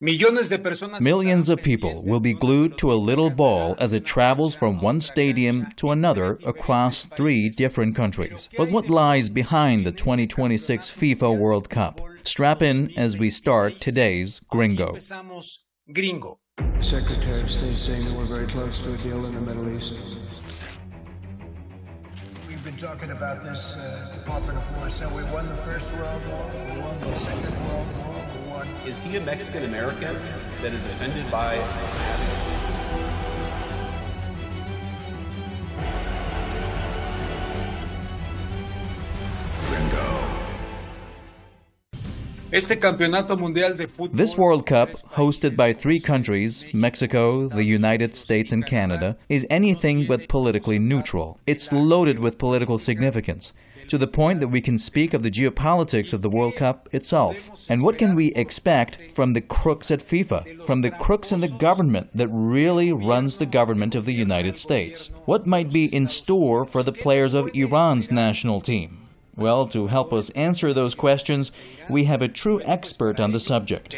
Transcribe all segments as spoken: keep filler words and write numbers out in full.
Millions of people will be glued to a little ball as it travels from one stadium to another across three different countries. But what lies behind the twenty twenty-six FIFA World Cup? Strap in as we start today's Gringo. The Secretary of State saying that we're very close to a deal in the Middle East. We've been talking about this uh, Department of War, so we won the First World War, we won the Second World War, we won... Is he a Mexican-American that is offended by... This World Cup, hosted by three countries, Mexico, the United States and Canada, is anything but politically neutral. It's loaded with political significance, to the point that we can speak of the geopolitics of the World Cup itself. And what can we expect from the crooks at FIFA, from the crooks in the government that really runs the government of the United States? What might be in store for the players of Iran's national team? Well, to help us answer those questions, we have a true expert on the subject.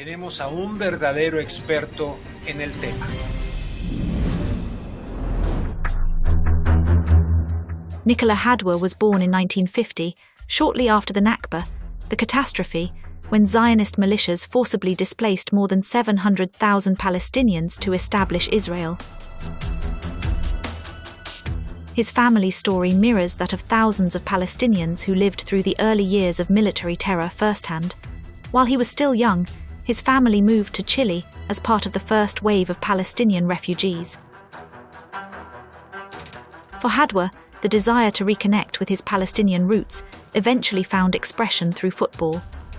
Nicola Hadwa was born in nineteen fifty, shortly after the Nakba, the catastrophe when Zionist militias forcibly displaced more than seven hundred thousand Palestinians to establish Israel. His family story mirrors that of thousands of Palestinians who lived through the early years of military terror firsthand. While he was still young, his family moved to Chile as part of the first wave of Palestinian refugees. For Hadwa, the desire to reconnect with his Palestinian roots eventually found expression through football.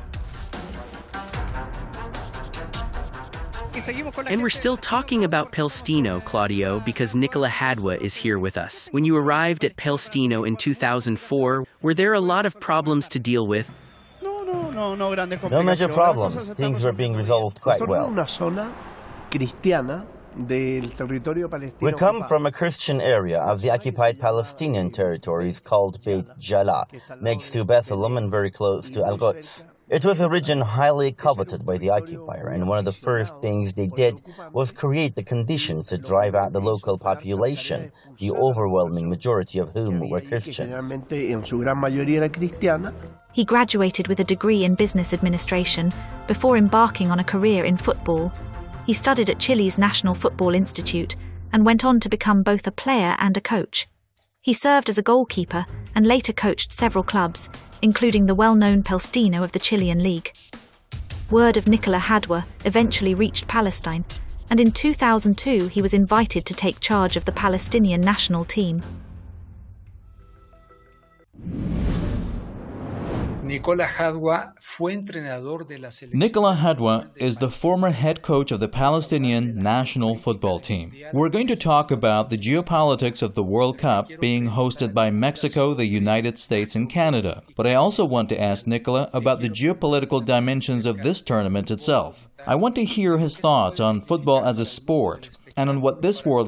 And we're still talking about Palestino, Claudio, because Nicola Hadwa is here with us. When you arrived at Palestino in two thousand four, were there a lot of problems to deal with? No major problems. Things were being resolved quite well. We come from a Christian area of the occupied Palestinian territories called Beit Jala, next to Bethlehem and very close to Al-Quds. It was a region highly coveted by the occupier, and one of the first things they did was create the conditions to drive out the local population, the overwhelming majority of whom were Christians. He graduated with a degree in business administration before embarking on a career in football. He studied at Chile's National Football Institute and went on to become both a player and a coach. He served as a goalkeeper and later coached several clubs, including the well-known Palestino of the Chilean League. Word of Nicola Hadwa eventually reached Palestine, and in two thousand two he was invited to take charge of the Palestinian national team. Nicola Hadwa is the former head coach of the Palestinian national football team. We're going to talk about the geopolitics of the World Cup being hosted by Mexico, the United States, and Canada. But I also want to ask Nicola about the geopolitical dimensions of this tournament itself. I want to hear his thoughts on football as a sport and on what this World